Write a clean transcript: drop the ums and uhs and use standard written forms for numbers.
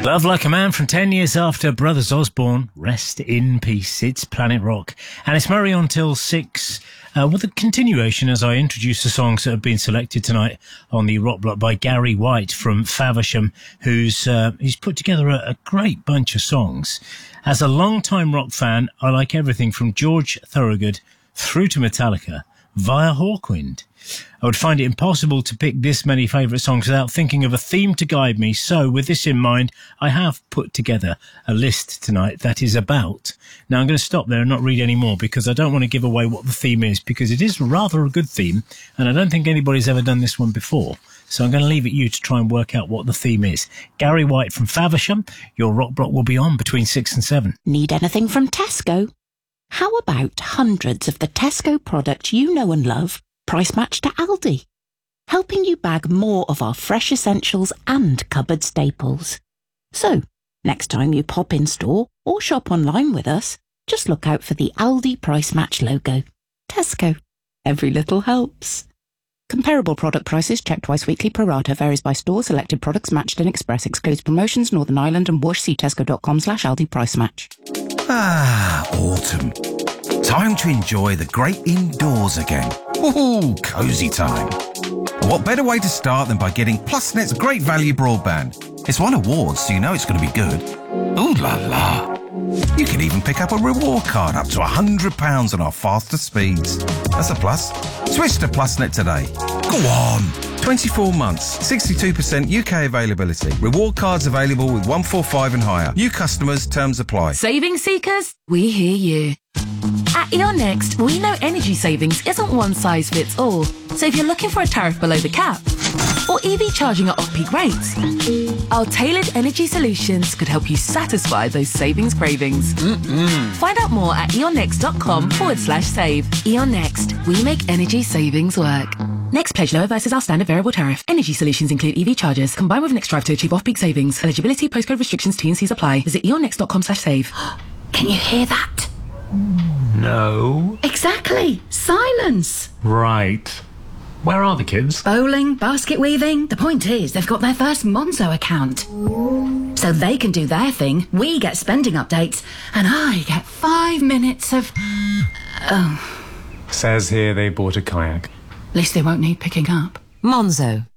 Love Like a Man from 10 years after Brothers Osborne. Rest in peace. It's Planet Rock. And it's Murray on till 6 with a continuation as I introduce the songs that have been selected tonight on the Rock Block by Gary White from Faversham, he's put together a great bunch of songs. As a long-time rock fan, I like everything from George Thorogood through to Metallica via Hawkwind. I would find it impossible to pick this many favourite songs without thinking of a theme to guide me. So with this in mind, I have put together a list tonight that is about... Now I'm going to stop there and not read any more because I don't want to give away what the theme is, because it is rather a good theme and I don't think anybody's ever done this one before. So I'm going to leave it you to try and work out what the theme is. Gary White from Faversham, your Rock Block will be on between 6 and 7. Need anything from Tesco? How about hundreds of the Tesco products you know and love price matched to Aldi, helping you bag more of our fresh essentials and cupboard staples. So, next time you pop in store or shop online with us, just look out for the Aldi price match logo. Tesco. Every little helps. Comparable product prices checked twice weekly. Pro rata varies by store. Selected products matched in Express. Excludes promotions, Northern Ireland and Whoosh. See tesco.com/Aldi price match. Ah, autumn. Time to enjoy the great indoors again. Ooh, cosy time. What better way to start than by getting PlusNet's great value broadband? It's won awards, so you know it's going to be good. Ooh la la. You can even pick up a reward card up to £100 on our faster speeds. That's a plus. Switch to PlusNet today. Go on. 24 months, 62% UK availability. Reward cards available with 145 and higher. New customers, terms apply. Saving seekers, we hear you. At E.ON Next, we know energy savings isn't one size fits all. So if you're looking for a tariff below the cap, or EV charging at off-peak rates, our tailored energy solutions could help you satisfy those savings cravings. Find out more at eonnext.com/save. E.ON Next, we make energy savings work. Next pledge lower versus our standard variable tariff. Energy solutions include EV chargers, combined with Next Drive to achieve off-peak savings. Eligibility, postcode restrictions, T&Cs apply. Visit eonnext.com/save. Can you hear that? No. Exactly. Silence. Right. Where are the kids? Bowling, basket weaving. The point is, they've got their first Monzo account. So they can do their thing, we get spending updates, and I get 5 minutes of... Oh. Says here they bought a kayak. At least they won't need picking up. Monzo.